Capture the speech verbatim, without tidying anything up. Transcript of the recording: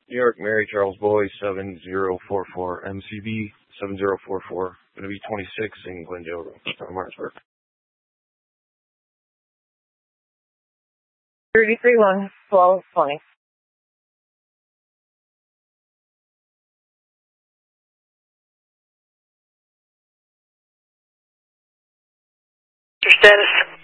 New York, Mary Charles Boy, seven zero four four, M C B seven zero four four, going to be twenty-six in Glendale Road, Martinsburg. thirty-three one, twelve twenty. Your status?